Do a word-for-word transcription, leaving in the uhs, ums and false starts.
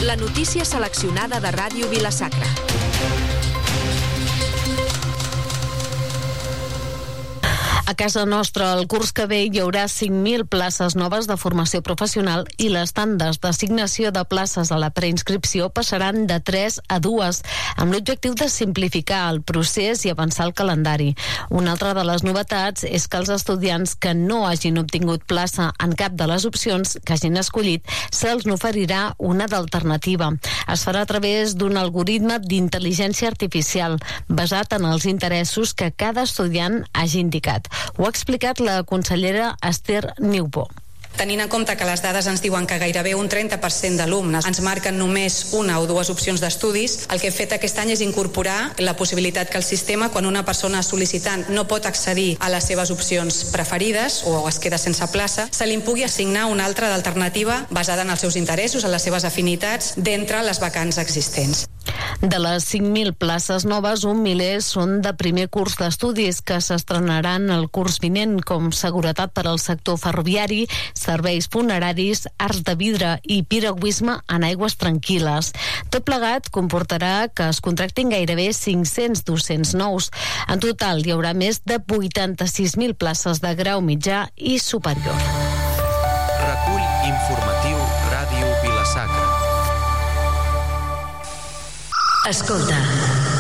La notícia seleccionada de Ràdio Vila-sacra. A casa nostra, el curs que ve hi haurà cinc mil places noves de formació professional i les tandes d'assignació de places a la preinscripció passaran de tres a dues, amb l'objectiu de simplificar el procés i avançar el calendari. Una altra de les novetats és que els estudiants que no hagin obtingut plaça en cap de les opcions que hagin escollit, se'ls n'oferirà una d'alternativa. Es farà a través d'un algoritme d'intel·ligència artificial basat en els interessos que cada estudiant hagi indicat. Ho ha explicat la consellera Esther Niubó. Tenint en compte que les dades ens diuen que gairebé un trenta per cent d'alumnes ens marquen només una o dues opcions d'estudis, el que hem fet aquest any és incorporar la possibilitat que el sistema, quan una persona sol·licitant no pot accedir a les seves opcions preferides o es queda sense plaça, se li pugui assignar una altra d'alternativa basada en els seus interessos, en les seves afinitats, d'entre les vacants existents. De les cinc mil places noves, un miler són de primer curs d'estudis que s'estrenaran el curs vinent, com seguretat per al sector ferroviari, serveis funeraris, arts de vidre i piragüisme en aigües tranquil·les. Tot plegat comportarà que es contractin gairebé cinc-cents docents nous. En total hi haurà més de vuitanta-sis mil places de grau mitjà i superior. Recull informatiu Ràdio Vila-sacra. Escolta.